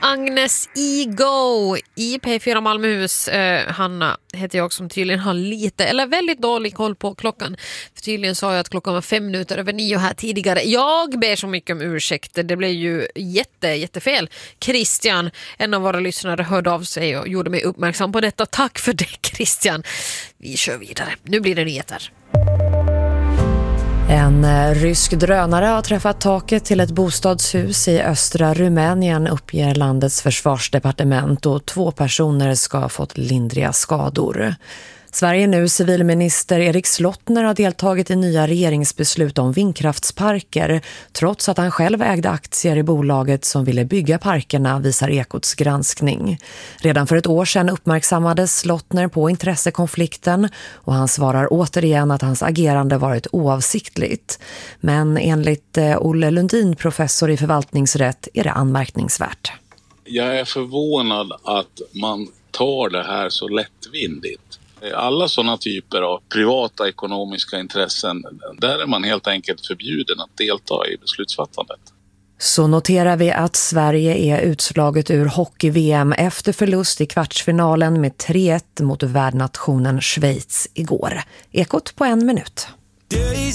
Agnes Ego i P4 Malmöhus. Hanna heter jag som tydligen har lite eller väldigt dålig koll på klockan. För tydligen sa jag att klockan var 5:05 här tidigare. Jag ber så mycket om ursäkt. Det blev ju jättefel. Christian, en av våra lyssnare, hörde av sig och gjorde mig uppmärksam på detta. Tack för det, Christian. Vi kör vidare. Nu blir det nyheter. En rysk drönare har träffat taket till ett bostadshus i östra Rumänien, uppger landets försvarsdepartement, och 2 personer ska ha fått lindriga skador. Sverige nu civilminister Erik Slottner har deltagit i nya regeringsbeslut om vindkraftsparker, trots att han själv ägde aktier i bolaget som ville bygga parkerna, visar Ekots granskning. Redan för ett år sedan uppmärksammades Slottner på intressekonflikten och han svarar återigen att hans agerande varit oavsiktligt. Men enligt Olle Lundin, professor i förvaltningsrätt, är det anmärkningsvärt. Jag är förvånad att man tar det här så lättvindigt. Alla sådana typer av privata ekonomiska intressen, där är man helt enkelt förbjuden att delta i beslutsfattandet. Så noterar vi att Sverige är utslaget ur hockey-VM efter förlust i kvartsfinalen med 3-1 mot värdnationen Schweiz igår. Ekot på 1 minut.